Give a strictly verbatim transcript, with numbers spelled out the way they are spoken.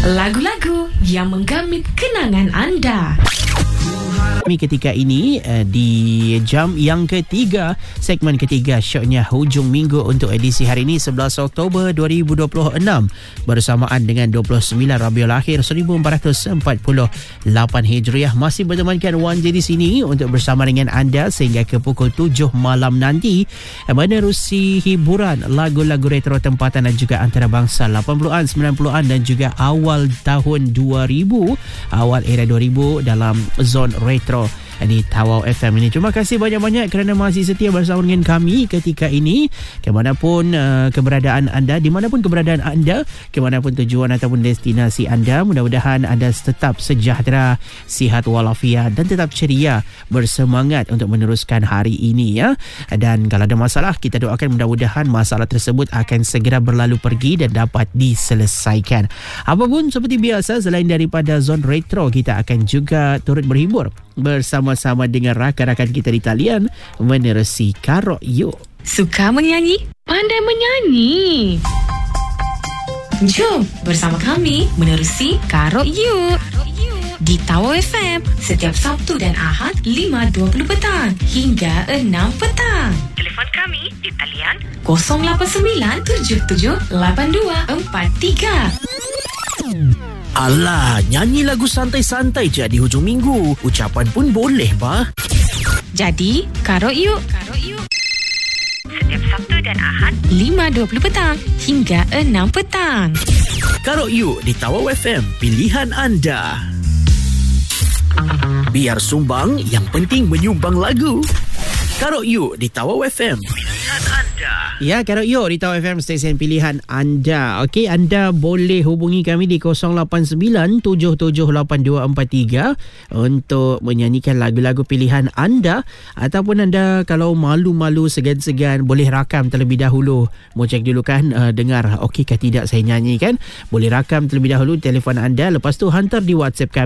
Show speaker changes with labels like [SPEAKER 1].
[SPEAKER 1] Lagu-lagu yang menggamit kenangan anda.
[SPEAKER 2] Ketika ini di jam yang ketiga, segmen ketiga syoknya hujung minggu untuk edisi hari ini sebelas Oktober dua ribu dua puluh enam bersamaan dengan dua puluh sembilan Rabiul Akhir seribu empat ratus empat puluh lapan Hijriah. Masih bertemankan Wan J di sini untuk bersama dengan anda sehingga ke pukul tujuh malam nanti menerusi hiburan lagu-lagu retro tempatan dan juga antarabangsa lapan puluhan, sembilan puluhan dan juga awal tahun dua ribu, awal era dua ribu dalam zon retro di Tawau F M ini. Terima kasih banyak-banyak kerana masih setia bersama dengan kami ketika ini. Kemanapun uh, keberadaan anda, dimanapun keberadaan anda, kemanapun tujuan ataupun destinasi anda, mudah-mudahan anda tetap sejahtera, sihat walafiat dan tetap ceria, bersemangat untuk meneruskan hari ini ya. Dan kalau ada masalah, kita doakan mudah-mudahan masalah tersebut akan segera berlalu pergi dan dapat diselesaikan. Apapun seperti biasa, selain daripada zon retro, kita akan juga turut berhibur bersama-sama dengan rakan-rakan kita di talian menerusi Karok Yuk.
[SPEAKER 1] Suka menyanyi? Pandai menyanyi? Jom bersama kami menerusi Karok Yuk di Tawau F M setiap Sabtu dan Ahad lima dua puluh petang hingga enam petang. Telefon kami di talian kosong lapan sembilan tujuh tujuh lapan dua empat tiga.
[SPEAKER 3] Alah, nyanyi lagu santai-santai je di hujung minggu. Ucapan pun boleh, bah.
[SPEAKER 1] Jadi, Karok Yuk. Karok Yuk. Setiap Sabtu dan Ahad lima dua puluh petang hingga enam petang.
[SPEAKER 3] Karok Yuk di Tawau F M, pilihan anda. Biar sumbang, yang penting menyumbang lagu. Karok Yuk di Tawau F M, pilihan anda.
[SPEAKER 2] Ya, Karok Yuk di Tawau F M, stesen pilihan anda. Okey, anda boleh hubungi kami di kosong lapan sembilan tujuh tujuh lapan dua empat tiga untuk menyanyikan lagu-lagu pilihan anda. Ataupun anda kalau malu-malu, segan-segan, boleh rakam terlebih dahulu. Mau cek dulu kan, uh, dengar okey ke tidak saya nyanyikan. Boleh rakam terlebih dahulu telefon anda. Lepas tu hantar di WhatsApp kami